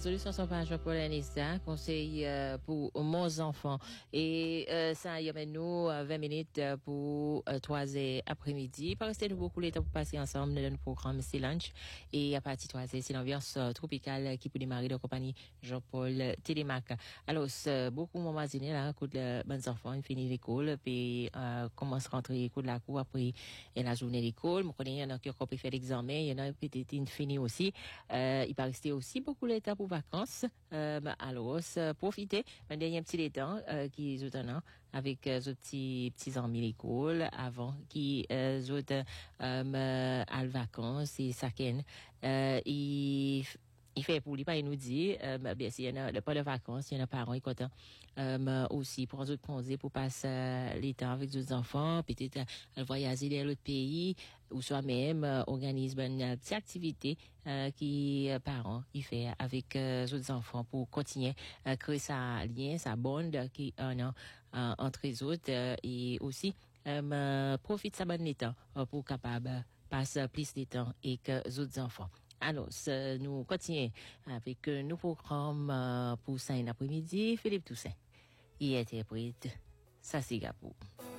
résolutions sont pas Jean-Paul Anissa, conseil pour mon enfant. Et ça y amène nous 20 minutes pour 3h après-midi. Pas rester nous beaucoup de temps pour passer ensemble dans le programme C'est Lunch. Et à partir de 3h, c'est l'ambiance tropicale qui peut démarrer de compagnie Jean-Paul Télémac. Alors, beaucoup de moments là, coup de bonnes enfants, ils finissent l'école, puis commencent à rentrer coup de la cour après la journée d'école. Moi, il y en a qui ont fait l'examen, il y en a peut-être une finie aussi. Il va rester aussi beaucoup de temps pour vacances. Alors, profitez un dernier petit temps qui est autant avec petits amis l'école avant qui autres à vacances et ça il fait pour lui pas il nous dit bien s'il y en a pas de vacances il y en a parents ils content aussi pour autres congés pour passer les temps avec d'autres enfants peut-être voyager dans l'autre pays ou soit même organiser une petite activité qui parents il fait avec d'autres enfants pour continuer créer sa lien sa bande qui entre les autres et aussi profite sa bonne temps pour capable passer plus de temps avec les autres enfants. Alors, nous continuons avec nos programmes pour ça après-midi. Philippe Toussaint, il interprète Ça c'est Gapou.